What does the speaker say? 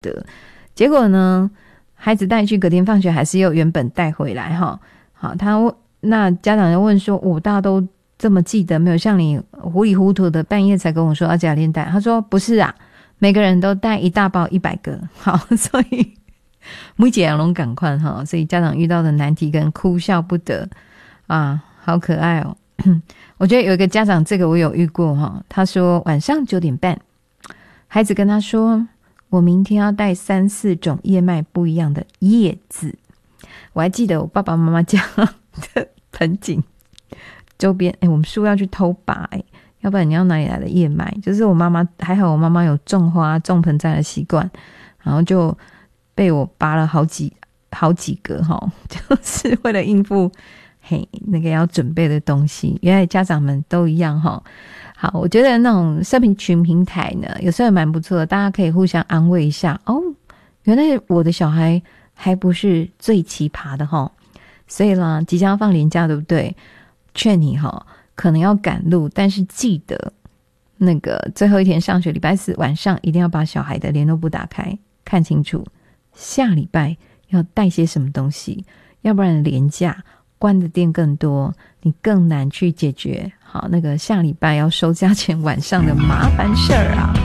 的。结果呢，孩子带去，隔天放学还是又原本带回来哈。好，那家长就问说，大家都这么记得，没有像你糊里糊涂的半夜才跟我说要夹链带。他说不是啊，每个人都带一大包100个。好，所以每一个人都赶快哈，所以家长遇到的难题跟哭笑不得啊，好可爱哦。我觉得有一个家长，这个我有遇过哈，他说晚上9点半，孩子跟他说，我明天要带3、4种叶脉不一样的叶子。我还记得我爸爸妈妈家的盆景周边，我们树要去偷拔，要不然你要哪里来的叶脉？就是我妈妈，还好我妈妈有种花种盆栽的习惯，然后就被我拔了好几个齁，就是为了应付那个要准备的东西。原来家长们都一样齁。好，我觉得那种社群平台呢，有时候也蛮不错的，大家可以互相安慰一下哦。原来我的小孩还不是最奇葩的齁，所以啦，即将要放连假，对不对？劝你齁，可能要赶路，但是记得那个最后一天上学，礼拜4晚上一定要把小孩的联络簿打开，看清楚下礼拜要带些什么东西，要不然连假关的店更多，你更难去解决好那个下礼拜要收假前晚上的麻烦事儿啊。